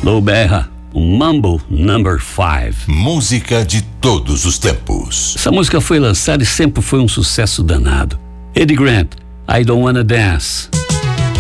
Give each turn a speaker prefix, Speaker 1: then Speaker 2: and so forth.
Speaker 1: Lou Berra, o Mambo Number 5.
Speaker 2: Música de todos os tempos.
Speaker 1: Essa música foi lançada e sempre foi um sucesso danado. Eddie Grant, I Don't Wanna Dance.